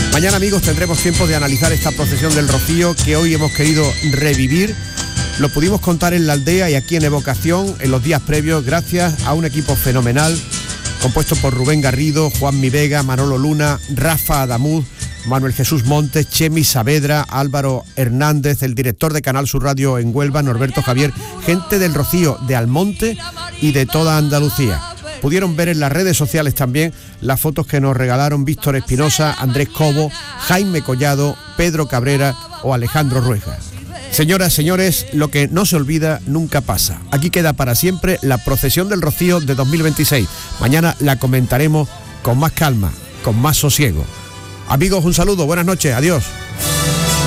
Mañana, amigos, tendremos tiempo de analizar esta procesión del Rocío que hoy hemos querido revivir. Lo pudimos contar en la aldea y aquí en Evocación en los días previos gracias a un equipo fenomenal compuesto por Rubén Garrido, Juan Mi Vega, Manolo Luna, Rafa Adamuz, Manuel Jesús Montes, Chemi Saavedra, Álvaro Hernández, el director de Canal Sur Radio en Huelva, Norberto Javier, gente del Rocío, de Almonte y de toda Andalucía. Pudieron ver en las redes sociales también las fotos que nos regalaron Víctor Espinosa, Andrés Cobo, Jaime Collado, Pedro Cabrera o Alejandro Rueja. Señoras, señores, lo que no se olvida nunca pasa. Aquí queda para siempre la procesión del Rocío de 2026. Mañana la comentaremos con más calma, con más sosiego. Amigos, un saludo, buenas noches, adiós.